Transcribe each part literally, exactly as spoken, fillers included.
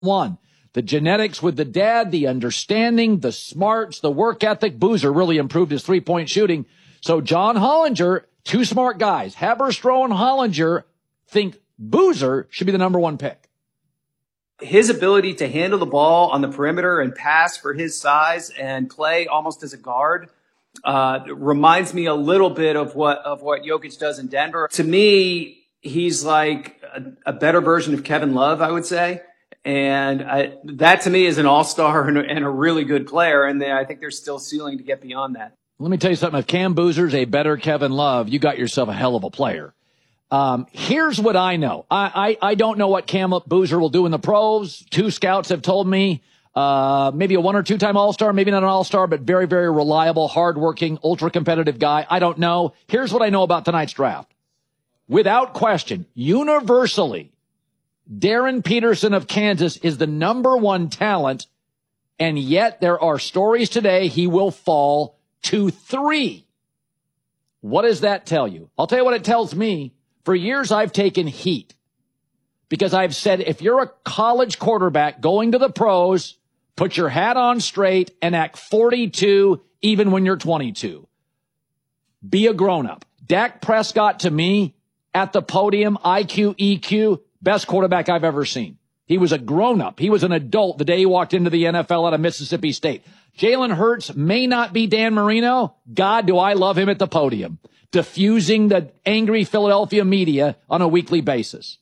one. The genetics with the dad, the understanding, the smarts, the work ethic. Boozer really improved his three-point shooting. So John Hollinger, two smart guys, Haberstroh and Hollinger, think Boozer should be the number one pick. His ability to handle the ball on the perimeter and pass for his size and play almost as a guard uh reminds me a little bit of what of what Jokic does in Denver. To me, he's like a, a better version of Kevin Love, I would say. And I, that to me is an all-star and a, and a really good player. And they, I think there's still ceiling to get beyond that. Let me tell you something. If Cam Boozer's a better Kevin Love, you got yourself a hell of a player. Um, here's what I know. I, I, I don't know what Cam Boozer will do in the pros. Two scouts have told me, uh, maybe a one or two time all-star, maybe not an all-star, but very, very reliable, hardworking, ultra-competitive guy. I don't know. Here's what I know about tonight's draft. Without question, universally, Darren Peterson of Kansas is the number one talent, and yet there are stories today he will fall to three. What does that tell you? I'll tell you what it tells me. For years, I've taken heat because I've said, if you're a college quarterback going to the pros, put your hat on straight and act forty-two even when you're twenty-two. Be a grown-up. Dak Prescott, to me, at the podium, I Q, E Q, best quarterback I've ever seen. He was a grown-up. He was an adult the day he walked into the N F L out of Mississippi State. Jalen Hurts may not be Dan Marino. God, do I love him at the podium, diffusing the angry Philadelphia media on a weekly basis.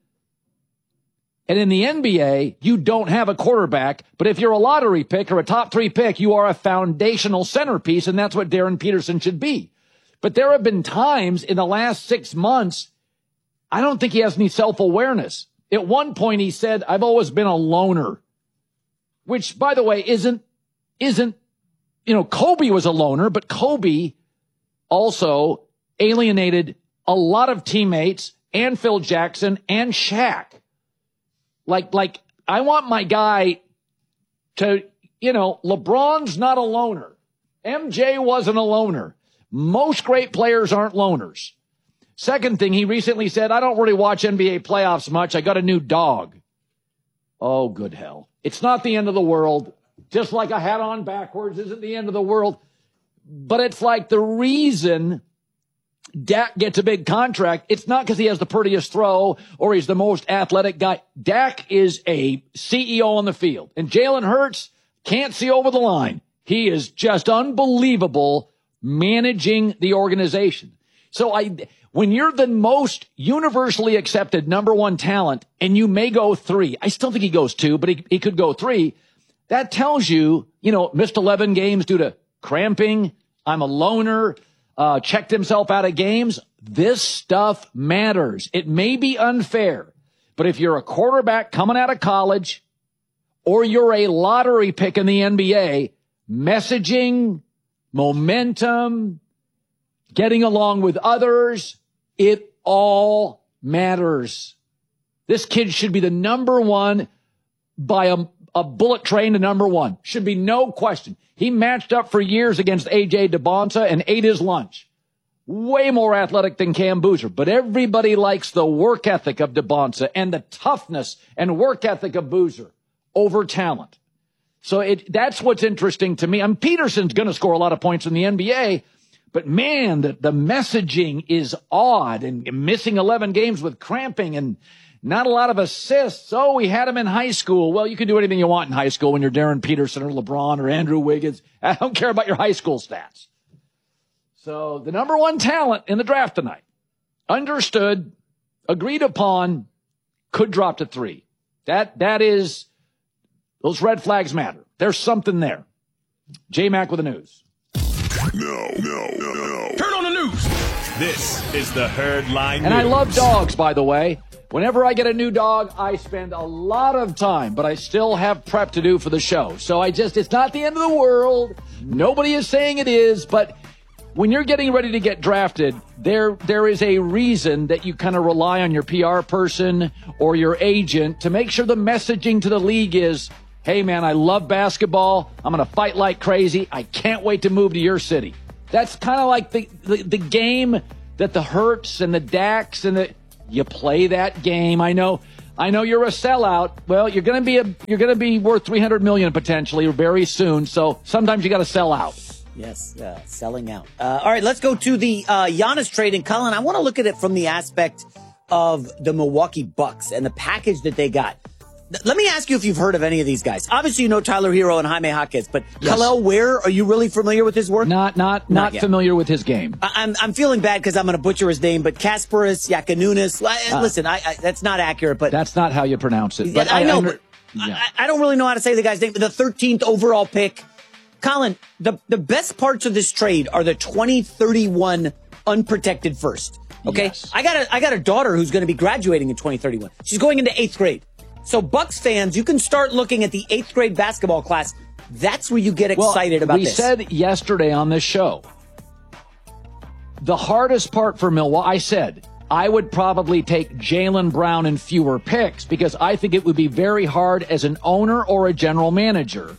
And in the N B A, you don't have a quarterback, but if you're a lottery pick or a top three pick, you are a foundational centerpiece, and that's what Darren Peterson should be. But there have been times in the last six months, I don't think he has any self-awareness. At one point, he said, I've always been a loner, which, by the way, isn't, isn't, you know, Kobe was a loner, but Kobe also alienated a lot of teammates and Phil Jackson and Shaq. Like, like, I want my guy to, you know, LeBron's not a loner. M J wasn't a loner. Most great players aren't loners. Second thing, he recently said, I don't really watch N B A playoffs much. I got a new dog. Oh, good hell. It's not the end of the world. Just like a hat on backwards isn't the end of the world. But it's like the reason Dak gets a big contract, it's not because he has the prettiest throw or he's the most athletic guy. Dak is a C E O on the field. And Jalen Hurts can't see over the line. He is just unbelievable managing the organization. So I, when you're the most universally accepted number one talent and you may go three, I still think he goes two, but he, he could go three. That tells you, you know, missed eleven games due to cramping. I'm a loner, uh, checked himself out of games. This stuff matters. It may be unfair, but if you're a quarterback coming out of college or you're a lottery pick in the N B A, messaging, momentum, getting along with others, it all matters. This kid should be the number one by a, a bullet train to number one. Should be no question. He matched up for years against A J DeBonta and ate his lunch. Way more athletic than Cam Boozer. But everybody likes the work ethic of DeBonta and the toughness and work ethic of Boozer over talent. So it, that's what's interesting to me. I mean, Peterson's going to score a lot of points in the N B A, but man, the, the messaging is odd and missing eleven games with cramping and not a lot of assists. Oh, we had him in high school. Well, you can do anything you want in high school when you're Darren Peterson or LeBron or Andrew Wiggins. I don't care about your high school stats. So the number one talent in the draft tonight, understood, agreed upon, could drop to three. That, that is, those red flags matter. There's something there. J-Mac with the news. No, no, no, no. Turn on the news. This is the Herd Line And News. I love dogs, by the way. Whenever I get a new dog, I spend a lot of time, but I still have prep to do for the show. So I just, it's not the end of the world. Nobody is saying it is, but when you're getting ready to get drafted, there, there is a reason that you kind of rely on your P R person or your agent to make sure the messaging to the league is, hey man, I love basketball. I'm going to fight like crazy. I can't wait to move to your city. That's kind of like the, the, the game that the Hurts and the Daks and the, you play that game. I know, I know you're a sellout. Well, you're going to be a you're going to be worth three hundred million dollars potentially very soon. So sometimes you got to sell out. Yes, uh, selling out. Uh, all right, let's go to the uh, Giannis trade. And Colin, I want to look at it from the aspect of the Milwaukee Bucks and the package that they got. Let me ask you if you've heard of any of these guys. Obviously, you know Tyler Hero and Jaime Jaquez, but yes. Khalil Ware, are you really familiar with his work? Not, not, not, not familiar with his game. I, I'm, I'm feeling bad because I'm going to butcher his name, but Kasparis Yakinunis. Uh, listen, I, I, that's not accurate, but that's not how you pronounce it. But I, I know. I, but yeah. I, I don't really know how to say the guy's name. The thirteenth overall pick, Colin. The the best parts of this trade are the twenty thirty-one unprotected first. Okay, yes. I got a I got a daughter who's going to be graduating in twenty thirty-one. She's going into eighth grade. So Bucks fans, you can start looking at the eighth grade basketball class. That's where you get excited well, about we this. We said yesterday on this show, the hardest part for Milwaukee, I said, I would probably take Jaylen Brown in fewer picks because I think it would be very hard as an owner or a general manager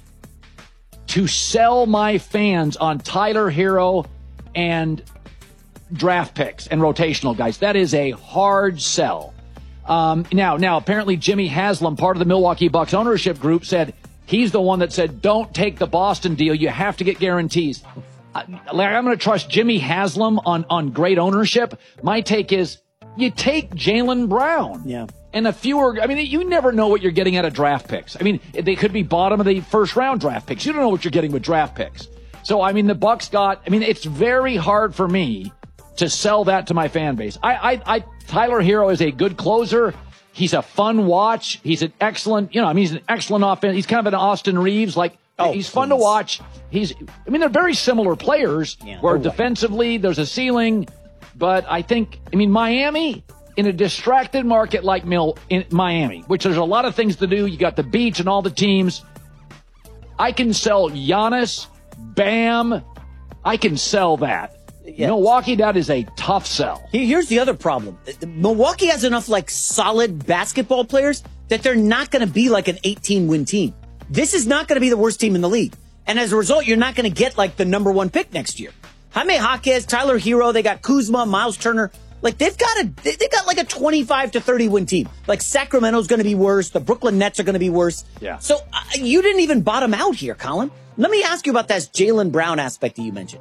to sell my fans on Tyler Hero and draft picks and rotational guys. That is a hard sell. Um, now, now, apparently Jimmy Haslam, part of the Milwaukee Bucks ownership group, said he's the one that said, don't take the Boston deal. You have to get guarantees. I, I'm going to trust Jimmy Haslam on, on great ownership. My take is you take Jaylen Brown. Yeah. And a fewer, I mean, you never know what you're getting out of draft picks. I mean, they could be bottom of the first round draft picks. You don't know what you're getting with draft picks. So, I mean, the Bucks got, I mean, it's very hard for me to sell that to my fan base. I, I, I, Tyler Hero is a good closer. He's a fun watch. He's an excellent, you know, I mean, he's an excellent offense. He's kind of an Austin Reeves. Like, oh, he's fun please. to watch. He's, I mean, they're very similar players yeah, where defensively right. there's a ceiling. But I think, I mean, Miami, in a distracted market like Mil, in Miami, which there's a lot of things to do. You got the beach and all the teams. I can sell Giannis, Bam. I can sell that. Yes. Milwaukee, that is a tough sell. Here's the other problem. Milwaukee has enough like solid basketball players that they're not going to be like an eighteen win team. This is not going to be the worst team in the league. And as a result, you're not going to get like the number one pick next year. Jaime Jaquez, Tyler Hero, they got Kuzma, Miles Turner. Like they've got a, they got like a twenty-five to thirty win team. Like Sacramento's going to be worse. The Brooklyn Nets are going to be worse. Yeah. So uh, you didn't even bottom out here, Colin. Let me ask you about that Jaylen Brown aspect that you mentioned.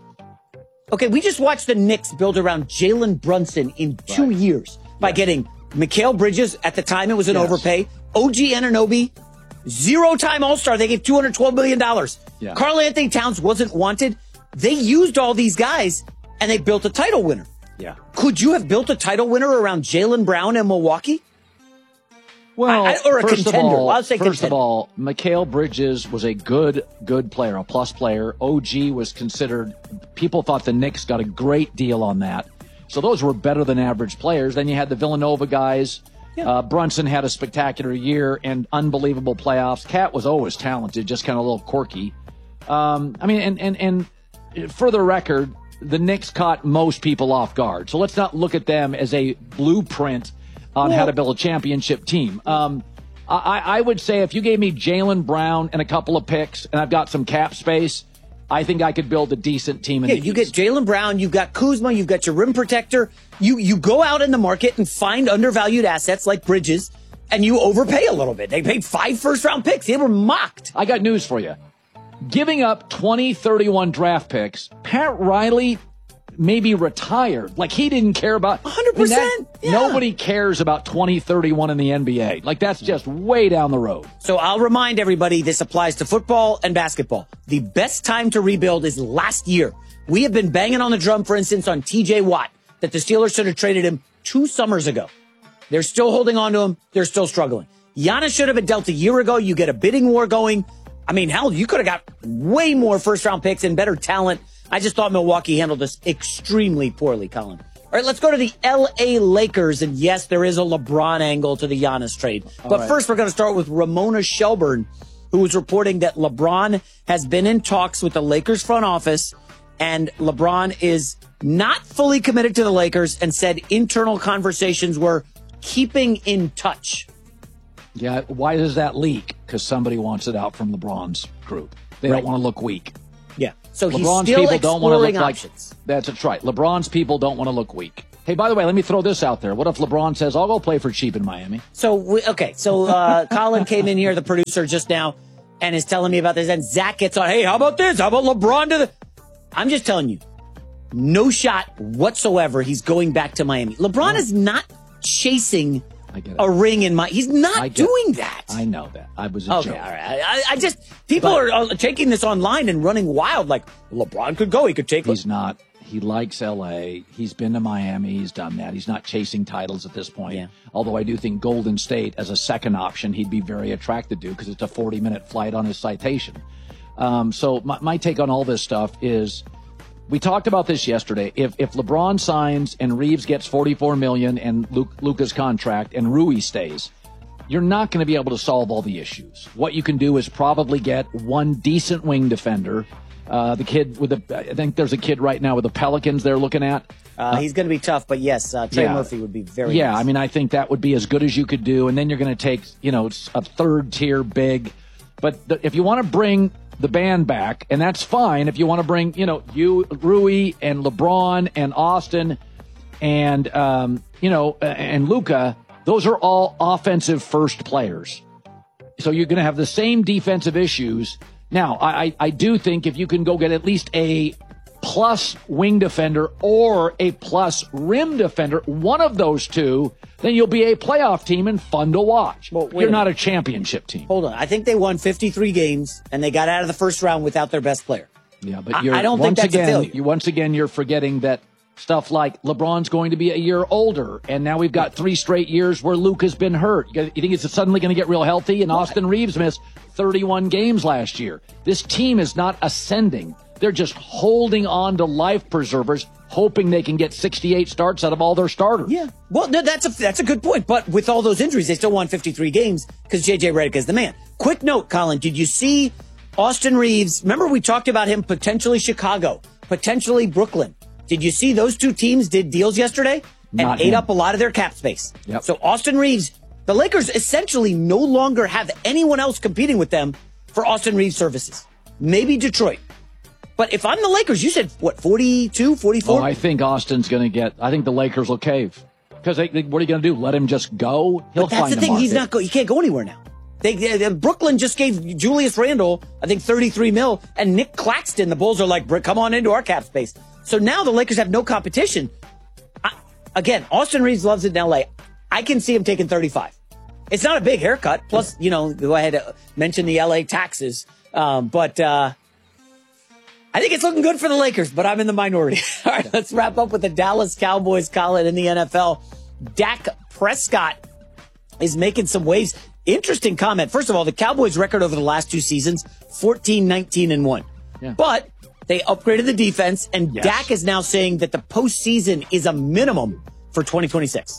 Okay, we just watched the Knicks build around Jalen Brunson in two right. years by yes. getting Mikal Bridges. At the time, it was an yes. overpay. O G Anunoby, zero-time All-Star. They gave two hundred twelve million dollars. Yeah. Karl Anthony Towns wasn't wanted. They used all these guys, and they built a title winner. Yeah. Could you have built a title winner around Jaylen Brown in Milwaukee? Well, I, I, or a first contender. Of all, I'll say first contender. of all, Mikal Bridges was a good, good player, a plus player. O G was considered, people thought the Knicks got a great deal on that. So those were better than average players. Then you had the Villanova guys. Yeah. Uh, Brunson had a spectacular year and unbelievable playoffs. Cat was always talented, just kind of a little quirky. Um, I mean, and, and, and for the record, the Knicks caught most people off guard. So let's not look at them as a blueprint on well, how to build a championship team. Um, I, I would say if you gave me Jaylen Brown and a couple of picks and I've got some cap space, I think I could build a decent team in yeah, the you East. get Jaylen Brown, you've got Kuzma, you've got your rim protector. You you go out in the market and find undervalued assets like Bridges, and you overpay a little bit. They paid five first-round picks. They were mocked. I got news for you. Giving up twenty thirty-one draft picks, Pat Riley maybe retired. Like, he didn't care about... one hundred percent. I mean, that, yeah. Nobody cares about twenty thirty-one in the N B A. Like, that's just way down the road. So I'll remind everybody, this applies to football and basketball. The best time to rebuild is last year. We have been banging on the drum, for instance, on T J Watt, that the Steelers should have traded him two summers ago. They're still holding on to him. They're still struggling. Giannis should have been dealt a year ago. You get a bidding war going. I mean, hell, you could have got way more first-round picks and better talent. I just thought Milwaukee handled this extremely poorly, Colin. All right, let's go to the L A Lakers. And yes, there is a LeBron angle to the Giannis trade. All but right. first, we're going to start with Ramona Shelburne, who was reporting that LeBron has been in talks with the Lakers front office, and LeBron is not fully committed to the Lakers and said internal conversations were keeping in touch. Yeah, why does that leak? Because somebody wants it out from LeBron's group. They right. don't want to look weak. Yeah. So LeBron's he's still people don't want to look options. like that's, that's right. LeBron's people don't want to look weak. Hey, by the way, let me throw this out there. What if LeBron says, I'll go play for cheap in Miami? So, we, okay, so uh, Colin came in here, the producer, just now, and is telling me about this. And Zach gets on, hey, how about this? How about LeBron to the... I'm just telling you, no shot whatsoever he's going back to Miami. LeBron is not chasing a ring in my... He's not doing that. I know that. I was a okay, joke. all right. I, I just... People but, are uh, taking this online and running wild like, LeBron could go. He could take... He's not... He likes L A. He's been to Miami. He's done that. He's not chasing titles at this point. Yeah. Although I do think Golden State, as a second option, he'd be very attracted to because it's a forty-minute flight on his citation. Um, so my, my take on all this stuff is, we talked about this yesterday. If if LeBron signs and Reeves gets forty-four million dollars and Luke, Luka's contract and Rui stays, you're not going to be able to solve all the issues. What you can do is probably get one decent wing defender. Uh, the kid with the, I think there's a kid right now with the Pelicans they're looking at. Uh, he's going to be tough, but yes, uh, Trey yeah. Murphy would be very Yeah, nice. I mean, I think that would be as good as you could do. And then you're going to take, you know, a third tier big. But the, if you want to bring the band back, and that's fine. If you want to bring, you know, you, Rui and LeBron and Austin and, um, you know, and Luka, those are all offensive first players. So you're going to have the same defensive issues. Now, I, I do think if you can go get at least a plus wing defender or a plus rim defender, one of those two, then you'll be a playoff team and fun to watch. Well, you're not a championship team. Hold on. I think they won fifty-three games, and they got out of the first round without their best player. Yeah, but you're, I, I don't once think that's again, a failure. You, once again, you're forgetting that stuff like LeBron's going to be a year older, and now we've got three straight years where Luke has been hurt. You think it's suddenly going to get real healthy? And Austin Reeves missed thirty-one games last year. This team is not ascending. They're just holding on to life preservers, hoping they can get sixty-eight starts out of all their starters. Yeah. Well, no, that's a that's a good point. But with all those injuries, they still won fifty-three games because J J Redick is the man. Quick note, Colin, did you see Austin Reeves? Remember we talked about him potentially Chicago, potentially Brooklyn. Did you see those two teams did deals yesterday and Not ate him. up a lot of their cap space? Yep. So Austin Reeves, the Lakers essentially no longer have anyone else competing with them for Austin Reeves services. Maybe Detroit. But if I'm the Lakers, you said, what, forty-two, forty-four? Oh, I think Austin's going to get, I think the Lakers will cave. Because what are you going to do? Let him just go? He'll but that's find the thing. market. He's not go. He can't go anywhere now. They, they, Brooklyn just gave Julius Randle, I think, thirty-three mil, and Nick Claxton. The Bulls are like, come on into our cap space. So now the Lakers have no competition. I, again, Austin Reeves loves it in L A. I can see him taking thirty-five. It's not a big haircut. Plus, you know, go ahead and mention the L A taxes. Um, but uh, I think it's looking good for the Lakers, but I'm in the minority. All right, let's wrap up with the Dallas Cowboys, Colin, in the N F L. Dak Prescott is making some waves. Interesting comment. First of all, the Cowboys' record over the last two seasons, fourteen, nineteen, and one. Yeah. But they upgraded the defense, and Yes. Dak is now saying that the postseason is a minimum for twenty twenty-six.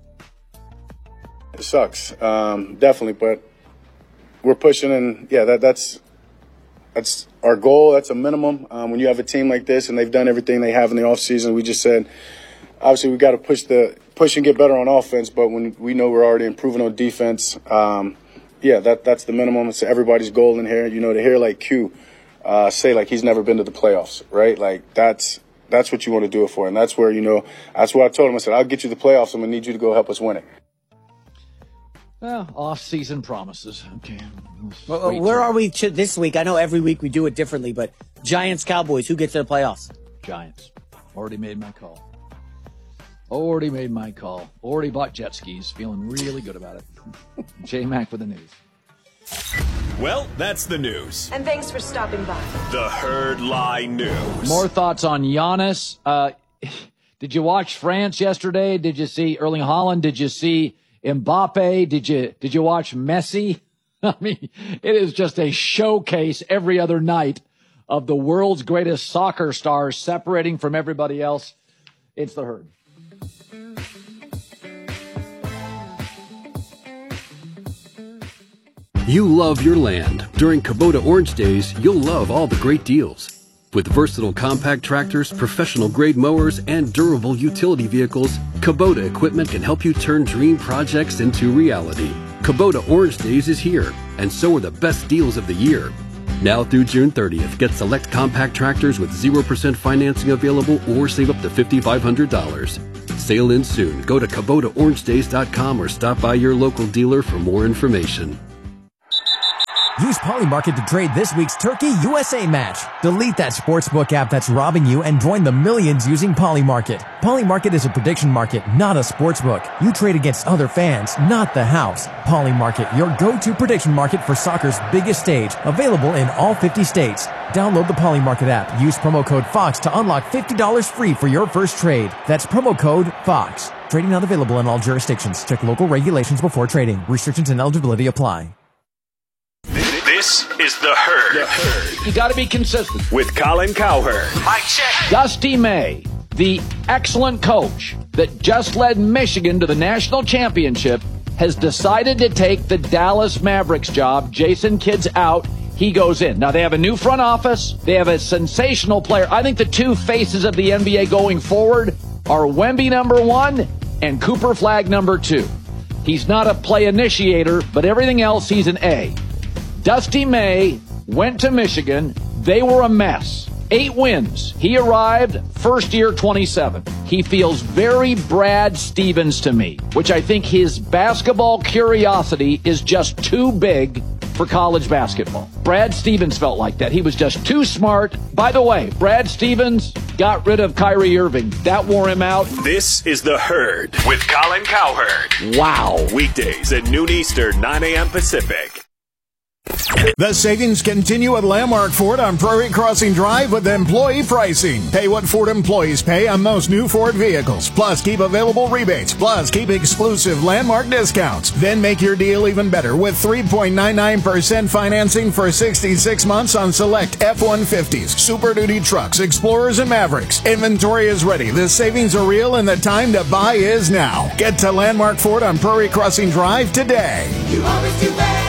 It sucks, um, definitely, but we're pushing, and yeah, that, that's that's our goal. That's a minimum. Um, when you have a team like this, and they've done everything they have in the offseason, we just said, obviously, we got to push the push and get better on offense. But when we know we're already improving on defense, um, yeah, that that's the minimum. It's everybody's goal in here. You know, to hear like Q uh, say like he's never been to the playoffs, right? Like that's that's what you want to do it for, and that's where you know that's what I told him. I said, I'll get you the playoffs. I'm gonna need you to go help us win it. Well, off-season promises. Okay. Well, where are we ch- this week? I know every week we do it differently, but Giants, Cowboys, who gets to the playoffs? Giants. Already made my call. Already made my call. Already bought jet skis. Feeling really good about it. J-Mac with the news. Well, that's the news. And thanks for stopping by. The Herd Lie News. More thoughts on Giannis. Uh, did you watch France yesterday? Did you see Erling Haaland? Did you see Mbappe? Did you did you watch Messi? I mean, it is just a showcase every other night of the world's greatest soccer stars separating from everybody else. It's the Herd. You love your land. During Kubota Orange Days, you'll love all the great deals. With versatile compact tractors, professional-grade mowers, and durable utility vehicles, Kubota equipment can help you turn dream projects into reality. Kubota Orange Days is here, and so are the best deals of the year. Now through June thirtieth, get select compact tractors with zero percent financing available or save up to five thousand five hundred dollars. sail in soon. Go to Kubota Orange Days dot com or stop by your local dealer for more information. Use Polymarket to trade this week's Turkey U S A match. Delete that sportsbook app that's robbing you and join the millions using Polymarket. Polymarket is a prediction market, not a sportsbook. You trade against other fans, not the house. Polymarket, your go-to prediction market for soccer's biggest stage. Available in all fifty states. Download the Polymarket app. Use promo code FOX to unlock fifty dollars free for your first trade. That's promo code FOX. Trading not available in all jurisdictions. Check local regulations before trading. Restrictions and eligibility apply. This is The Herd. The Herd. You got to be consistent. With Colin Cowherd. Mike check. Dusty May, the excellent coach that just led Michigan to the national championship, has decided to take the Dallas Mavericks job. Jason Kidd's out. He goes in. Now, they have a new front office. They have a sensational player. I think the two faces of the N B A going forward are Wemby number one and Cooper Flagg number two. He's not a play initiator, but everything else, he's an A. Dusty May went to Michigan. They were a mess. Eight wins. He arrived first year twenty-seven. He feels very Brad Stevens to me, which I think his basketball curiosity is just too big for college basketball. Brad Stevens felt like that. He was just too smart. By the way, Brad Stevens got rid of Kyrie Irving. That wore him out. This is The Herd with Colin Cowherd. Wow. Weekdays at noon Eastern, nine a.m. Pacific. The savings continue at Landmark Ford on Prairie Crossing Drive with employee pricing. Pay what Ford employees pay on most new Ford vehicles. Plus, keep available rebates. Plus, keep exclusive Landmark discounts. Then make your deal even better with three point nine nine percent financing for sixty-six months on select F one fifties, Super Duty trucks, Explorers, and Mavericks. Inventory is ready. The savings are real, and the time to buy is now. Get to Landmark Ford on Prairie Crossing Drive today. You always do better.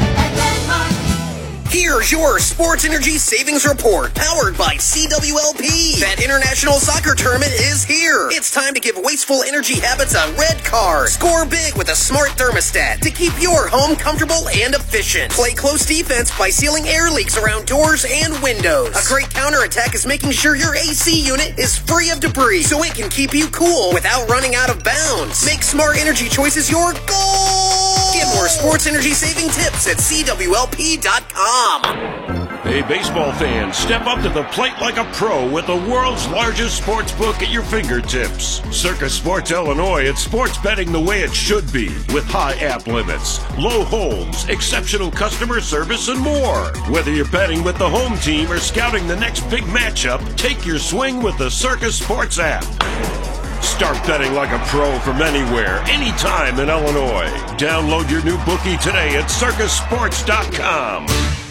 Here's your Sports Energy Savings Report, powered by C W L P. That international soccer tournament is here. It's time to give wasteful energy habits a red card. Score big with a smart thermostat to keep your home comfortable and efficient. Play close defense by sealing air leaks around doors and windows. A great counterattack is making sure your A C unit is free of debris so it can keep you cool without running out of bounds. Make smart energy choices your goal. Get more sports energy saving tips at C W L P dot com. Hey, baseball fans, step up to the plate like a pro with the world's largest sports book at your fingertips. Circus Sports Illinois, it's sports betting the way it should be, with high app limits, low holds, exceptional customer service, and more. Whether you're betting with the home team or scouting the next big matchup, take your swing with the Circus Sports app. Start betting like a pro from anywhere, anytime in Illinois. Download your new bookie today at circus sports dot com.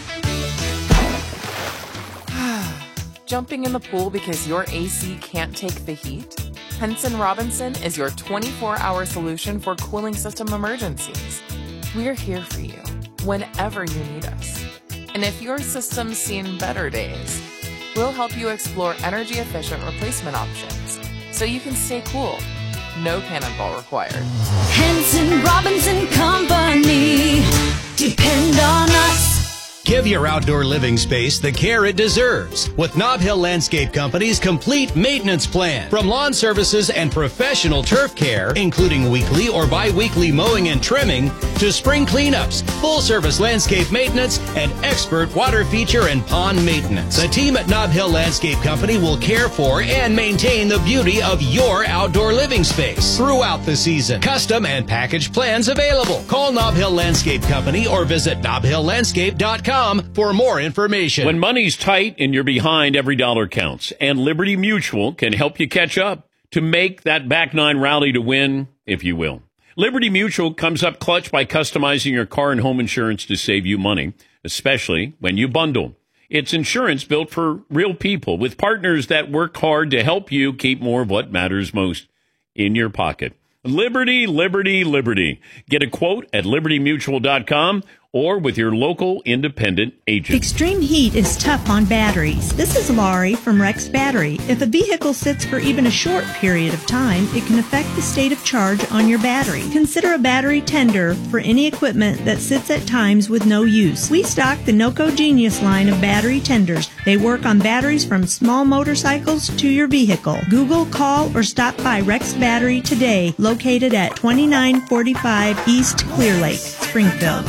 Jumping in the pool because your A C can't take the heat? Henson Robinson is your twenty-four hour solution for cooling system emergencies. We're here for you whenever you need us. And if your system's seen better days, we'll help you explore energy-efficient replacement options so you can stay cool. No cannonball required. Henson Robinson Company. Depend on us. Give your outdoor living space the care it deserves with Nob Hill Landscape Company's complete maintenance plan. From lawn services and professional turf care, including weekly or bi-weekly mowing and trimming, to spring cleanups, full-service landscape maintenance, and expert water feature and pond maintenance. The team at Nob Hill Landscape Company will care for and maintain the beauty of your outdoor living space throughout the season. Custom and package plans available. Call Nob Hill Landscape Company or visit nob hill landscape dot com for more information. When money's tight and you're behind, every dollar counts. And Liberty Mutual can help you catch up to make that back nine rally to win, if you will. Liberty Mutual comes up clutch by customizing your car and home insurance to save you money, especially when you bundle. It's insurance built for real people with partners that work hard to help you keep more of what matters most in your pocket. Liberty, Liberty, Liberty. Get a quote at liberty mutual dot com or with your local independent agent. Extreme heat is tough on batteries. This is Laurie from Rex Battery. If a vehicle sits for even a short period of time, it can affect the state of charge on your battery. Consider a battery tender for any equipment that sits at times with no use. We stock the NOCO Genius line of battery tenders. They work on batteries from small motorcycles to your vehicle. Google, call, or stop by Rex Battery today, located at twenty-nine forty-five East Clear Lake, Springfield.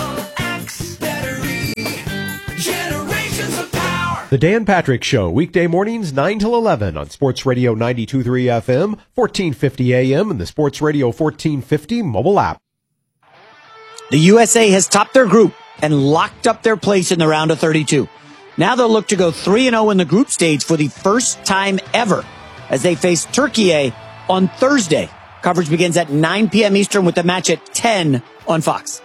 The Dan Patrick Show, weekday mornings nine till eleven on Sports Radio ninety-two point three F M, fourteen fifty A M, and the Sports Radio fourteen fifty mobile app. The U S A has topped their group and locked up their place in the round of thirty-two. Now they'll look to go three and oh in the group stage for the first time ever as they face Turkey on Thursday. Coverage begins at nine p.m. Eastern with the match at ten on Fox.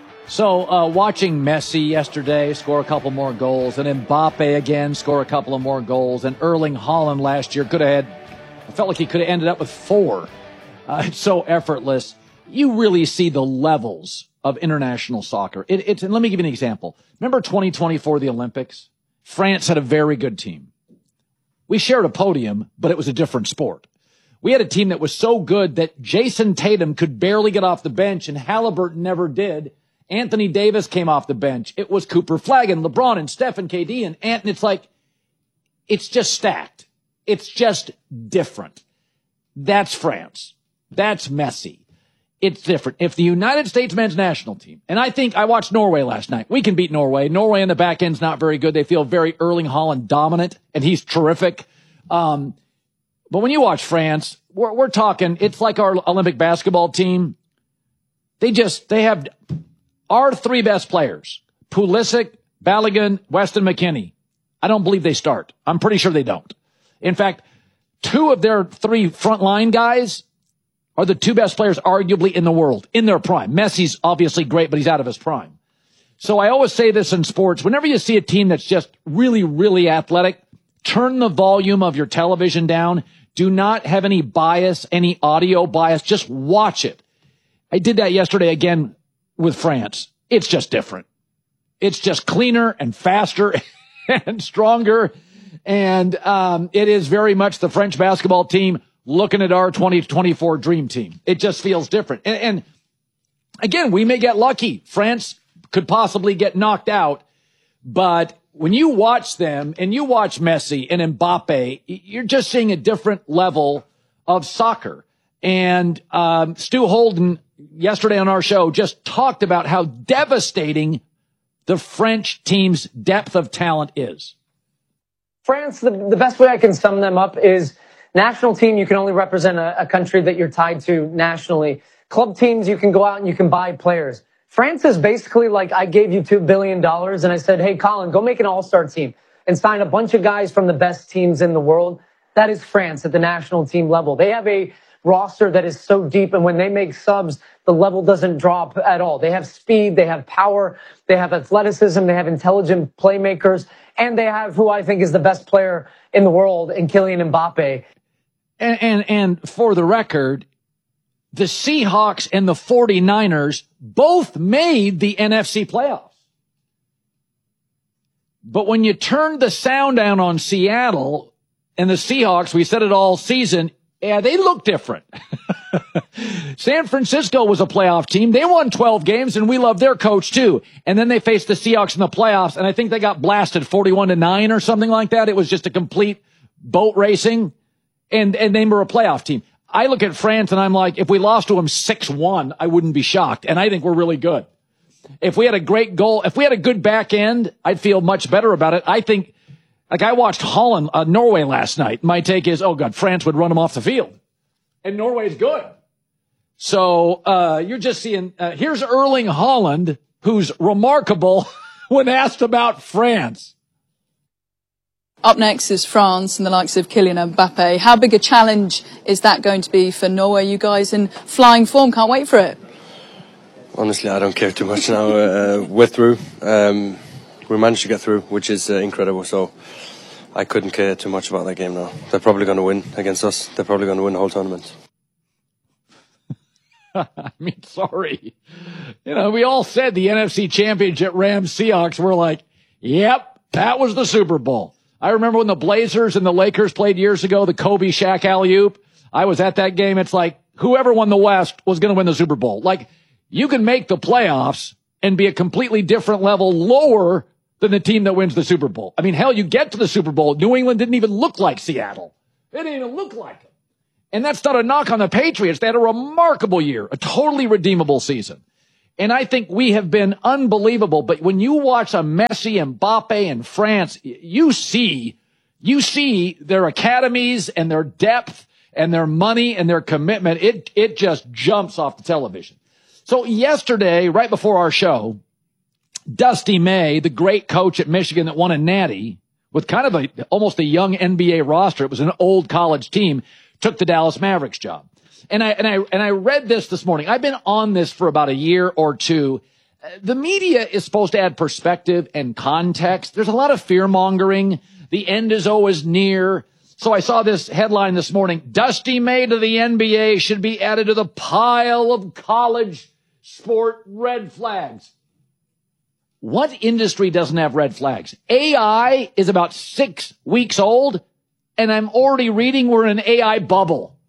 So, uh, watching Messi yesterday score a couple more goals, and Mbappe again score a couple of more goals, and Erling Haaland last year could have had, I felt like he could have ended up with four. Uh, it's so effortless. You really see the levels of international soccer. It, it's, and let me give you an example. Remember twenty twenty-four, the Olympics? France had a very good team. We shared a podium, but it was a different sport. We had a team that was so good that Jason Tatum could barely get off the bench, and Halliburton never did. Anthony Davis came off the bench. It was Cooper Flagg, LeBron, and Steph and K D, and Ant. It's like, it's just stacked. It's just different. That's France. That's Messi. It's different. If the United States men's national team, and I think I watched Norway last night. We can beat Norway. Norway in the back end's not very good. They feel very Erling Haaland dominant, and he's terrific. Um, but when you watch France, we're, we're talking, it's like our Olympic basketball team. They just, they have our three best players, Pulisic, Balogun, Weston McKennie. I don't believe they start. I'm pretty sure they don't. In fact, two of their three frontline guys are the two best players arguably in the world, in their prime. Messi's obviously great, but he's out of his prime. So I always say this in sports. Whenever you see a team that's just really, really athletic, turn the volume of your television down. Do not have any bias, any audio bias. Just watch it. I did that yesterday again with France. It's just different. It's just cleaner and faster and stronger. And um, it is very much the French basketball team looking at our twenty twenty-four dream team. It just feels different. And, and again, we may get lucky. France could possibly get knocked out. But when you watch them and you watch Messi and Mbappe, you're just seeing a different level of soccer. And um, Stu Holden yesterday on our show just talked about how devastating the French team's depth of talent is. France, the, the best way I can sum them up is national team, you can only represent a, a country that you're tied to nationally. Club teams, you can go out and you can buy players. France is basically like I gave you two billion dollars and I said, hey, Colin, go make an all-star team and sign a bunch of guys from the best teams in the world. That is France at the national team level. They have a roster that is so deep, and when they make subs, the level doesn't drop at all. They have speed, they have power, they have athleticism, they have intelligent playmakers, and they have who I think is the best player in the world in Kylian Mbappe. And, and, and for the record, the Seahawks and the forty-niners both made the N F C playoffs. But when you turned the sound down on Seattle and the Seahawks, we said it all season, yeah, they look different. San Francisco was a playoff team. They won twelve games, and we love their coach, too. And then they faced the Seahawks in the playoffs, and I think they got blasted forty-one to nine or something like that. It was just a complete boat racing, and, and they were a playoff team. I look at France, and I'm like, if we lost to them six one, I wouldn't be shocked, and I think we're really good. If we had a great goal, if we had a good back end, I'd feel much better about it. I think, like I watched Holland, uh, Norway last night. My take is, oh, God, France would run them off the field. And Norway's good. So uh you're just seeing, uh, here's Erling Haaland, who's remarkable when asked about France. Up next is France and the likes of Kylian Mbappe. How big a challenge is that going to be for Norway? You guys in flying form, can't wait for it. Honestly, I don't care too much now. Uh, we're through. Um, we managed to get through, which is uh, incredible. So I couldn't care too much about that game now. They're probably going to win against us. They're probably going to win the whole tournament. I mean, sorry. You know, we all said the N F C Championship Rams Seahawks were like, yep, that was the Super Bowl. I remember when the Blazers and the Lakers played years ago, the Kobe Shaq alley-oop. I was at that game. It's like whoever won the West was going to win the Super Bowl. Like, you can make the playoffs and be a completely different level lower than the team that wins the Super Bowl. I mean, hell, you get to the Super Bowl. New England didn't even look like Seattle. It didn't even look like it. And that's not a knock on the Patriots. They had a remarkable year, a totally redeemable season. And I think we have been unbelievable. But when you watch a Messi, Mbappe, and France, you see, you see their academies and their depth and their money and their commitment. It, it just jumps off the television. So yesterday, right before our show, Dusty May, the great coach at Michigan that won a natty with kind of a, almost a young N B A roster. It was an old college team. Took the Dallas Mavericks job. And I, and I, and I read this this morning. I've been on this for about a year or two. The media is supposed to add perspective and context. There's a lot of fear mongering. The end is always near. So I saw this headline this morning. Dusty May to the N B A should be added to the pile of college sport red flags. What industry doesn't have red flags? A I is about six weeks old. And I'm already reading we're in an A I bubble.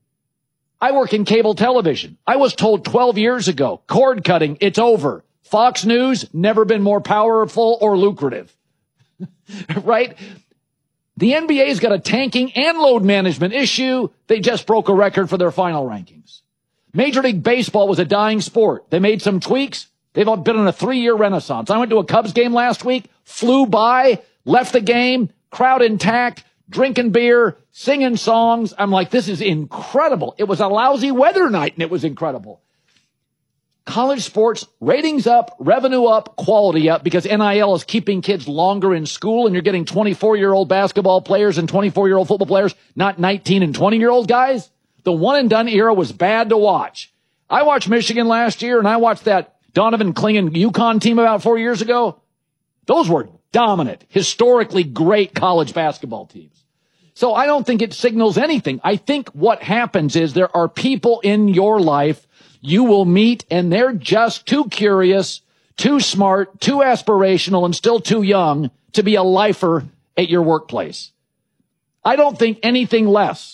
I work in cable television. I was told twelve years ago, cord cutting, it's over. Fox News, never been more powerful or lucrative. Right? The N B A's got a tanking and load management issue. They just broke a record for their final rankings. Major League Baseball was a dying sport. They made some tweaks. They've been on a three-year renaissance. I went to a Cubs game last week, flew by, left the game, crowd intact, drinking beer, singing songs. I'm like, this is incredible. It was a lousy weather night, and it was incredible. College sports, ratings up, revenue up, quality up, because N I L is keeping kids longer in school, and you're getting twenty-four-year-old basketball players and twenty-four-year-old football players, not nineteen and twenty-year-old guys. The one-and-done era was bad to watch. I watched Michigan last year, and I watched that Donovan Clingan UConn team about four years ago. Those were dominant, historically great college basketball teams. So I don't think it signals anything. I think what happens is there are people in your life you will meet, and they're just too curious, too smart, too aspirational, and still too young to be a lifer at your workplace. I don't think anything less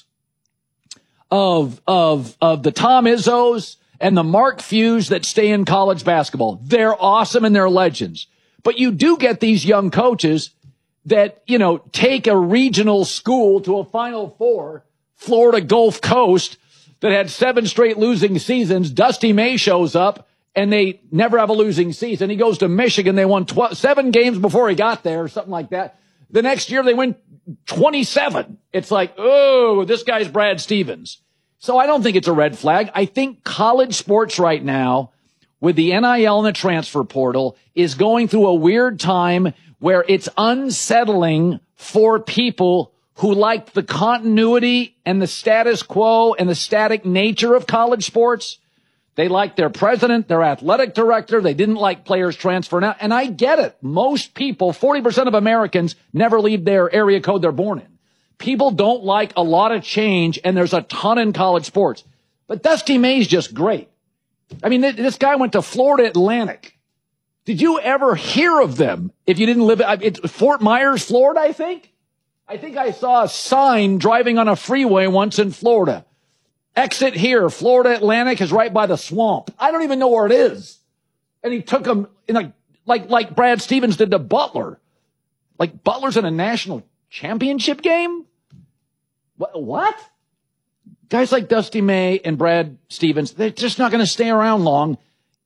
of, of, of the Tom Izzos and the Mark Fewes that stay in college basketball. They're awesome and they're legends. But you do get these young coaches that, you know, take a regional school to a Final Four, Florida Gulf Coast, that had seven straight losing seasons. Dusty May shows up, and they never have a losing season. He goes to Michigan. They won twelve, seven games before he got there, or something like that. The next year, they win twenty-seven. It's like, oh, this guy's Brad Stevens. So I don't think it's a red flag. I think college sports right now, with the N I L and the transfer portal, is going through a weird time where it's unsettling for people who like the continuity and the status quo and the static nature of college sports. They like their president, their athletic director. They didn't like players transferring out. And I get it. Most people, forty percent of Americans, never leave their area code they're born in. People don't like a lot of change, and there's a ton in college sports. But Dusty May's just great. I mean, this guy went to Florida Atlantic. Did you ever hear of them if you didn't live in Fort Myers, Florida, I think? I think I saw a sign driving on a freeway once in Florida. Exit here. Florida Atlantic is right by the swamp. I don't even know where it is. And he took them in like, like, like Brad Stevens did to Butler. Like Butler's in a national championship game? What? What? Guys like Dusty May and Brad Stevens, they're just not going to stay around long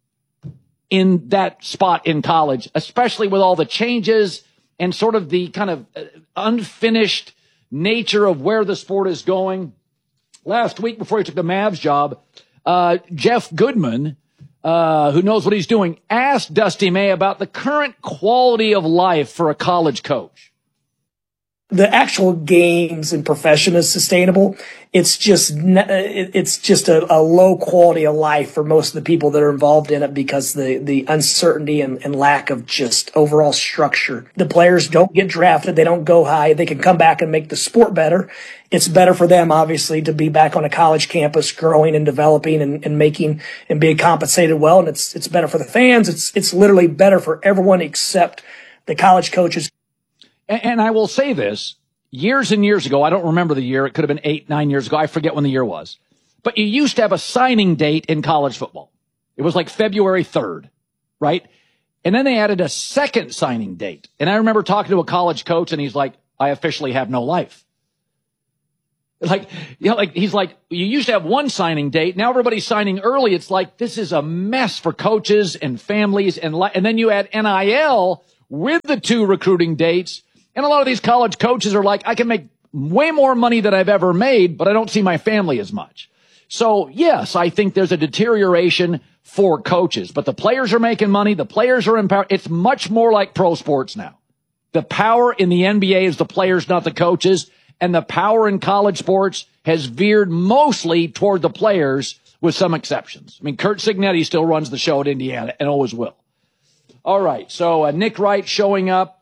in that spot in college, especially with all the changes and sort of the kind of unfinished nature of where the sport is going. Last week, before he took the Mavs job, uh, Jeff Goodman, uh, who knows what he's doing, asked Dusty May about the current quality of life for a college coach. the actual games and profession is sustainable. It's just it's just a, a low quality of life for most of the people that are involved in it because the the uncertainty and, and lack of just overall structure. The players don't get drafted. They don't go high. They can come back and make the sport better. It's better for them, obviously, to be back on a college campus, growing and developing and, and making and being compensated well. And it's it's better for the fans. It's it's literally better for everyone except the college coaches. And, and I will say this. Years and years ago, I don't remember the year. It could have been eight, nine years ago. I forget when the year was. But you used to have a signing date in college football. It was like February third, right? And then they added a second signing date. And I remember talking to a college coach, and he's like, I officially have no life. Like, you know, like he's like, you used to have one signing date. Now everybody's signing early. It's like, this is a mess for coaches and families. And, li- and then you add N I L with the two recruiting dates. And a lot of these college coaches are like, I can make way more money than I've ever made, but I don't see my family as much. So, yes, I think there's a deterioration for coaches, but the players are making money. The players are empowered. It's much more like pro sports now. The power in the N B A is the players, not the coaches. And the power in college sports has veered mostly toward the players with some exceptions. I mean, Curt Cignetti still runs the show at Indiana and always will. All right. So uh, Nick Wright showing up.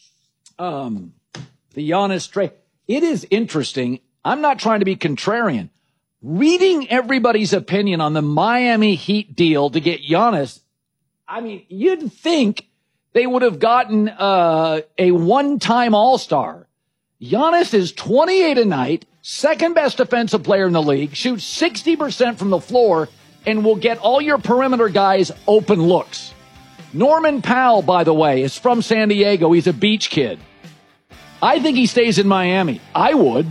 Um, the Giannis trade. It is interesting. I'm not trying to be contrarian. Reading everybody's opinion on the Miami Heat deal to get Giannis, I mean, you'd think they would have gotten uh, a one-time All-Star. Giannis is twenty-eight a night, second best defensive player in the league, shoots sixty percent from the floor, and will get all your perimeter guys open looks. Norman Powell, by the way, is from San Diego. He's a beach kid. I think he stays in Miami. I would.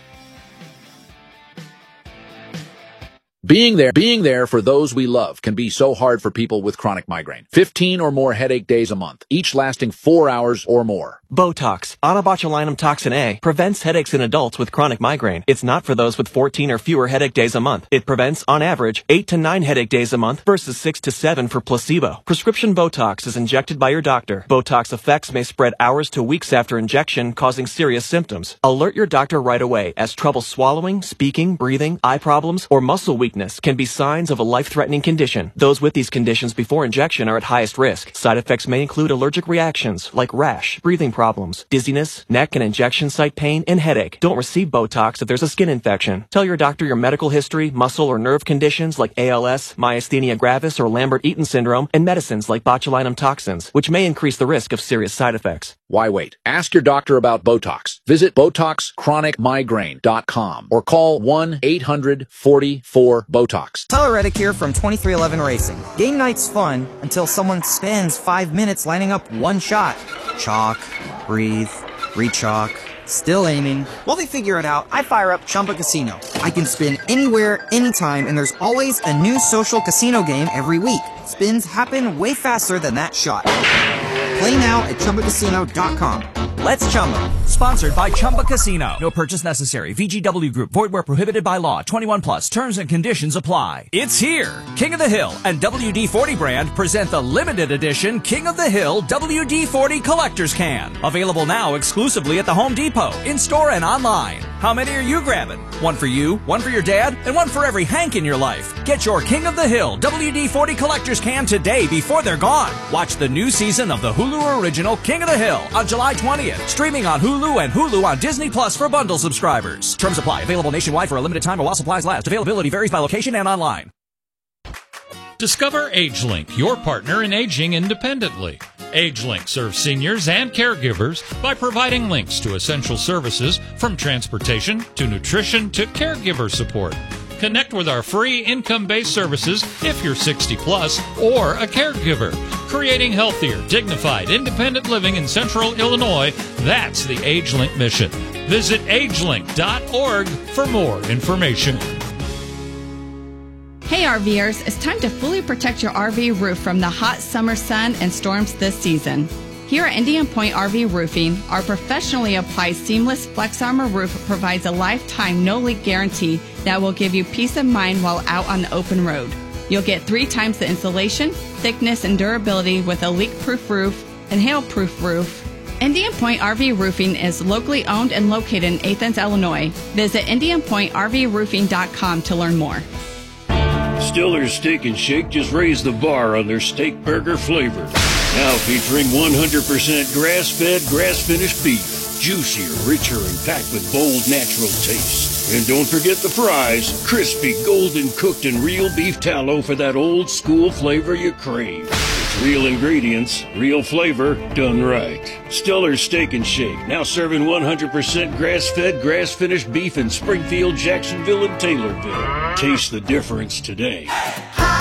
Being there, being there for those we love can be so hard for people with chronic migraine. fifteen or more headache days a month, each lasting four hours or more. Botox, onabotulinum toxin A, prevents headaches in adults with chronic migraine. It's not for those with fourteen or fewer headache days a month. It prevents, on average, eight to nine headache days a month versus six to seven for placebo. Prescription Botox is injected by your doctor. Botox effects may spread hours to weeks after injection, causing serious symptoms. Alert your doctor right away, as trouble swallowing, speaking, breathing, eye problems, or muscle weakness can be signs of a life-threatening condition. Those with these conditions before injection are at highest risk. Side effects may include allergic reactions like rash, breathing problems, dizziness, neck and injection site pain, and headache. Don't receive Botox if there's a skin infection. Tell your doctor your medical history, muscle or nerve conditions like A L S, myasthenia gravis, or Lambert-Eaton syndrome, and medicines like botulinum toxins, which may increase the risk of serious side effects. Why wait? Ask your doctor about Botox. Visit Botox Chronic Migraine dot com or call one eight hundred forty-four Botox. Tyler Reddick here from twenty-three eleven Racing. Game night's fun until someone spends five minutes lining up one shot. Chalk, breathe, re-chalk, still aiming. While they figure it out, I fire up Chumba Casino. I can spin anywhere, anytime, and there's always a new social casino game every week. Spins happen way faster than that shot. Play now at Chumba Casino dot com. Let's Chumba. Sponsored by Chumba Casino. No purchase necessary. V G W Group. Void where prohibited by law. twenty-one plus. Terms and conditions apply. It's here. King of the Hill and W D forty brand present the limited edition King of the Hill W D forty Collector's Can. Available now exclusively at the Home Depot, in-store and online. How many are you grabbing? One for you, one for your dad, and one for every Hank in your life. Get your King of the Hill W D forty Collector's Can today before they're gone. Watch the new season of the Hulu original King of the Hill on July twentieth. Streaming on Hulu and Hulu on Disney Plus for bundle subscribers. Terms apply. Available nationwide for a limited time or while supplies last. Availability varies by location and online. Discover AgeLink, your partner in aging independently. AgeLink serves seniors and caregivers by providing links to essential services from transportation to nutrition to caregiver support. Connect with our free income-based services if you're sixty plus or a caregiver. Creating healthier, dignified, independent living in Central Illinois, that's the AgeLink mission. Visit age link dot org for more information. Hey RVers, it's time to fully protect your R V roof from the hot summer sun and storms this season. Here at Indian Point R V Roofing, our professionally applied seamless Flex Armor roof provides a lifetime no-leak guarantee that will give you peace of mind while out on the open road. You'll get three times the insulation, thickness, and durability with a leak-proof roof and hail-proof roof, Indian Point R V Roofing is locally owned and located in Athens, Illinois. Visit indian point r v roofing dot com to learn more. Stiller's Steak and Shake just raised the bar on their steak burger flavor. Now featuring one hundred percent grass-fed, grass-finished beef. Juicier, richer, and packed with bold, natural taste. And don't forget the fries. Crispy, golden cooked, and real beef tallow for that old-school flavor you crave. It's real ingredients, real flavor, done right. Stiller's Steak and Shake, now serving one hundred percent grass-fed, grass-finished beef in Springfield, Jacksonville, and Taylorville. Taste the difference today.